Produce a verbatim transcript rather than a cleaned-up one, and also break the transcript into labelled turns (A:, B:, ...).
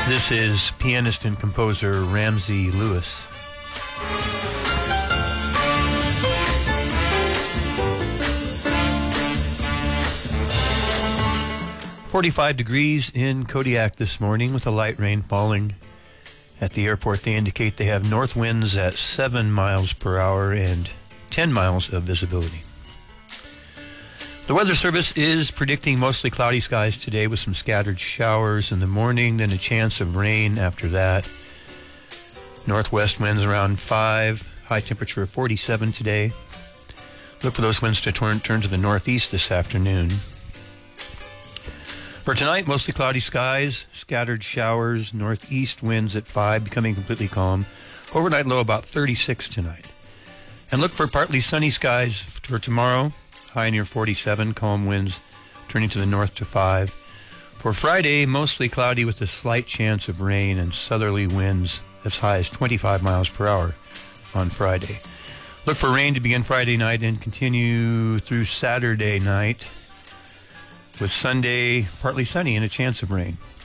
A: This is pianist and composer Ramsey Lewis. forty-five degrees in Kodiak this morning with a light rain falling. At the airport, they indicate they have north winds at seven miles per hour and ten miles of visibility. The Weather Service is predicting mostly cloudy skies today with some scattered showers in the morning, then a chance of rain after that. Northwest winds around five, high temperature of forty-seven today. Look for those winds to turn, turn to the northeast this afternoon. For tonight, mostly cloudy skies, scattered showers, northeast winds at five, becoming completely calm. Overnight low about thirty-six tonight. And look for partly sunny skies for tomorrow, high near forty-seven, calm winds turning to the north to five. For Friday, mostly cloudy with a slight chance of rain and southerly winds as high as twenty-five miles per hour on Friday. Look for rain to begin Friday night and continue through Saturday night, with Sunday partly sunny and a chance of rain.